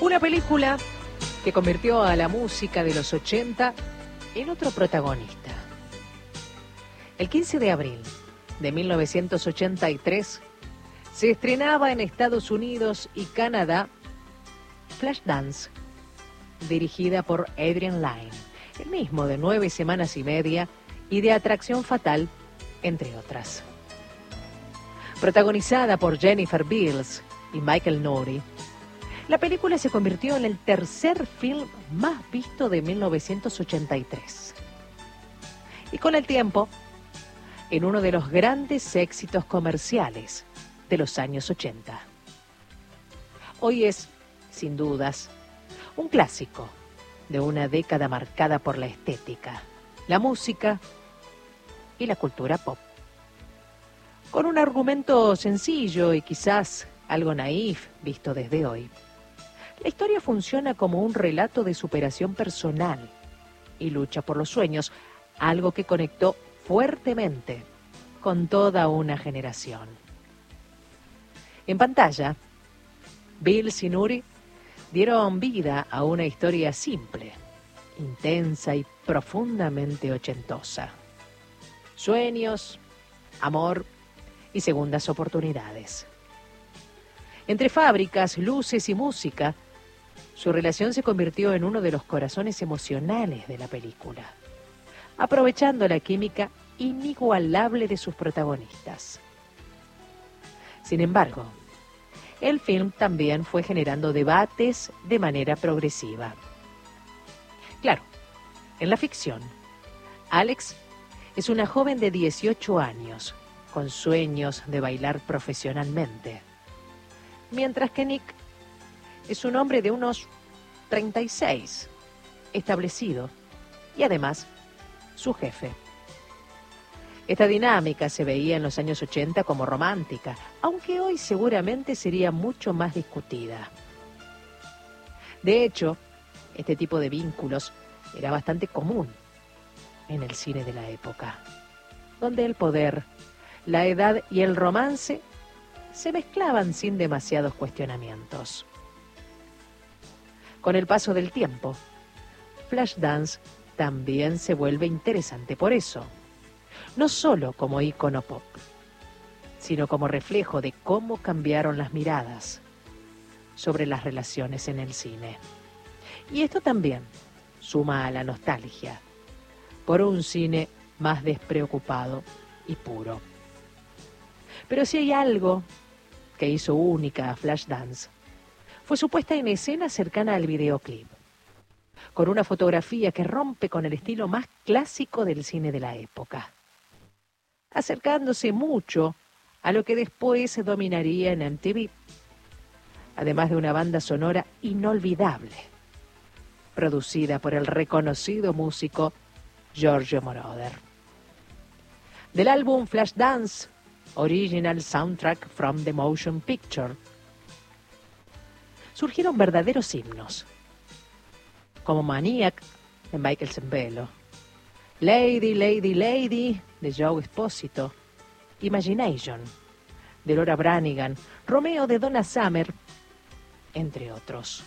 Una película que convirtió a la música de los 80 en otro protagonista. El 15 de abril de 1983 se estrenaba en Estados Unidos y Canadá Flashdance, dirigida por Adrian Lyne, el mismo de 9 semanas y media y de Atracción Fatal, entre otras. Protagonizada por Jennifer Beals y Michael Nouri, la película se convirtió en el tercer film más visto de 1983. Y con el tiempo, en uno de los grandes éxitos comerciales de los años 80. Hoy es, sin dudas, un clásico de una década marcada por la estética, la música y la cultura pop. Con un argumento sencillo y quizás algo naif visto desde hoy. La historia funciona como un relato de superación personal y lucha por los sueños, algo que conectó fuertemente con toda una generación. En pantalla, Beals y Nouri dieron vida a una historia simple, intensa y profundamente ochentosa. Sueños, amor y segundas oportunidades. Entre fábricas, luces y música, su relación se convirtió en uno de los corazones emocionales de la película, aprovechando la química inigualable de sus protagonistas. Sin embargo, el film también fue generando debates de manera progresiva. Claro, en la ficción, Alex es una joven de 18 años, con sueños de bailar profesionalmente, mientras que Nick es un hombre de unos 36, establecido, y además su jefe. Esta dinámica se veía en los años 80 como romántica, aunque hoy seguramente sería mucho más discutida. De hecho, este tipo de vínculos era bastante común en el cine de la época, donde el poder, la edad y el romance se mezclaban sin demasiados cuestionamientos. Con el paso del tiempo, Flashdance también se vuelve interesante por eso, no solo como ícono pop, sino como reflejo de cómo cambiaron las miradas sobre las relaciones en el cine. Y esto también suma a la nostalgia por un cine más despreocupado y puro. Pero si hay algo que hizo única a Flashdance, fue su puesta en escena cercana al videoclip, con una fotografía que rompe con el estilo más clásico del cine de la época, acercándose mucho a lo que después se dominaría en MTV, además de una banda sonora inolvidable, producida por el reconocido músico Giorgio Moroder. Del álbum Flashdance, Original Soundtrack from the Motion Picture, surgieron verdaderos himnos, como Maniac de Michael Sembello, Lady, Lady, Lady de Joe Esposito, Imagination de Laura Branigan, Romeo de Donna Summer, entre otros.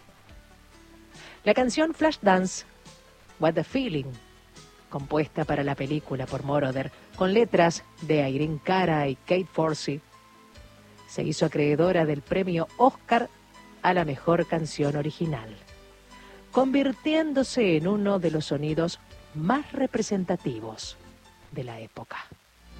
La canción Flashdance, What a Feeling, compuesta para la película por Moroder, con letras de Irene Cara y Kate Forsey, se hizo acreedora del premio Oscar a la mejor canción original, convirtiéndose en uno de los sonidos más representativos de la época.